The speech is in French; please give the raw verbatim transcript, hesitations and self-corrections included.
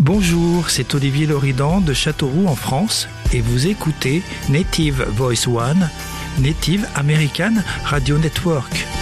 Bonjour, c'est Olivier Loridan de Châteauroux en France et vous écoutez Native Voice One, Native American Radio Network.